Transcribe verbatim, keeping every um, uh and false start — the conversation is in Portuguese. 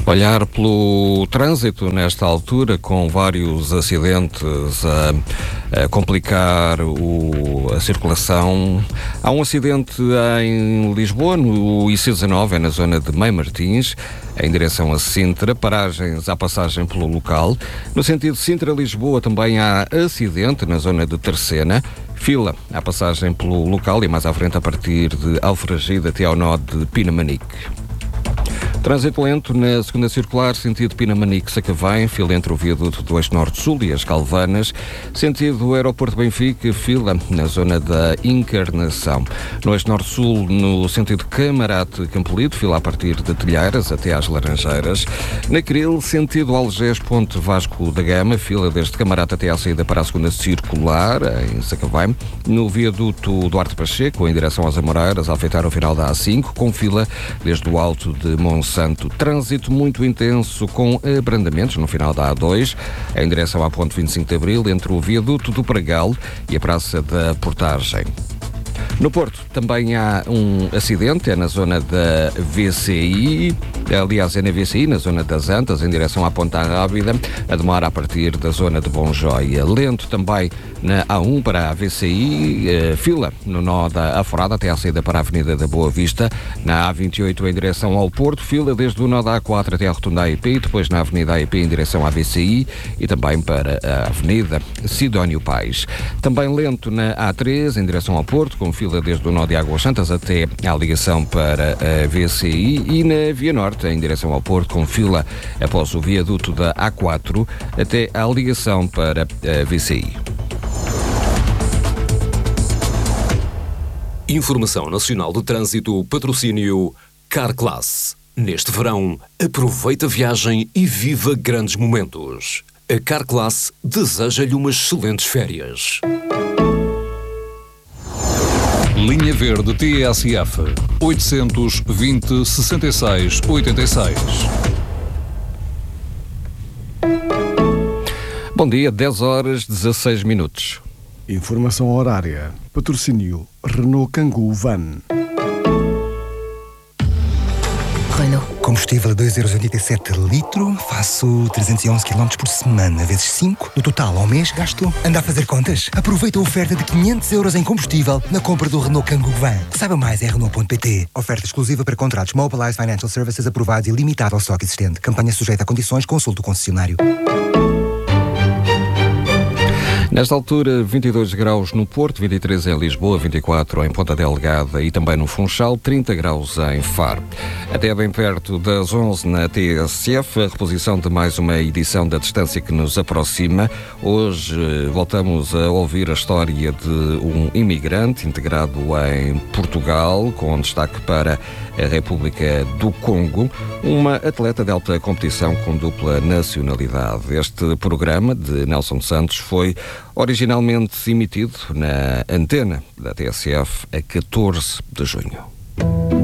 Olhar pelo trânsito nesta altura, com vários acidentes a, a complicar o, a circulação. Há um acidente em Lisboa, no I C dezanove, é na zona de Mãe Martins, em direção a Sintra, paragens à passagem pelo local. No sentido Sintra-Lisboa também há acidente na zona de Terceira, fila à passagem pelo local e mais à frente a partir de Alfragide até ao nó de Pinamanique. Trânsito lento na segunda circular, sentido Pinamanique-Sacavém, fila entre o viaduto do Eixo Norte-Sul e as Calvanas, sentido Aeroporto Benfica, fila na zona da Encarnação. No Eixo Norte-Sul, no sentido Camarate-Campolido, fila a partir de Telheiras até às Laranjeiras. Na Cril, sentido Algés-Ponte Vasco da Gama, fila desde Camarate até à saída para a segunda circular, em Sacavém. No viaduto Duarte Pacheco, em direção às Amoreiras, a afetar o final da A cinco, com fila desde o alto de Monsanto. Trânsito muito intenso com abrandamentos no final da A dois, em direção à ponte vinte e cinco de Abril, entre o viaduto do Pragal e a Praça da Portagem. No Porto também há um acidente, é na zona da V C I, aliás é na V C I, na zona das Antas, em direção à Ponta Rábida, a demora a partir da zona de Bonjoia. Lento também na A um para a V C I, eh, fila no nó da Aforada até à saída para a Avenida da Boa Vista. Na A vinte e oito em direção ao Porto, fila desde o nó da A quatro até à Rotunda A E P, e depois na Avenida A E P em direção à V C I e também para a Avenida Sidónio Pais. Também lento na A três em direção ao Porto, com fila desde o nó de Águas Santas até à ligação para a V C I, e na Via Norte em direção ao Porto, com fila após o viaduto da A quatro até à ligação para a V C I. Informação Nacional de Trânsito, patrocínio Carclass. Neste verão, aproveita a viagem e viva grandes momentos. A Carclass deseja-lhe umas excelentes férias. Linha Verde T S F oitocentos e vinte, sessenta e seis, oitenta e seis. Bom dia, dez horas, dezasseis minutos. Informação horária. Patrocínio Renault Kangoo Van. Renault. Combustível a dois euros e oitenta e sete litro, faço trezentos e onze quilómetros por semana, vezes cinco. No total, ao mês, gasto. Anda a fazer contas? Aproveita a oferta de quinhentos euros em combustível na compra do Renault Kangoo Van. Saiba mais em Renault ponto pt. Oferta exclusiva para contratos Mobilize Financial Services aprovados e limitada ao estoque existente. Campanha sujeita a condições, consulte o concessionário. Nesta altura, vinte e dois graus no Porto, vinte e três em Lisboa, vinte e quatro em Ponta Delgada e também no Funchal, trinta graus em Faro. Até bem perto das onze na T S F, a reposição de mais uma edição da Distância que nos aproxima. Hoje voltamos a ouvir a história de um imigrante integrado em Portugal, com destaque para a República do Congo, uma atleta de alta competição com dupla nacionalidade. Este programa de Nelson Santos foi originalmente emitido na antena da T S F a catorze de junho.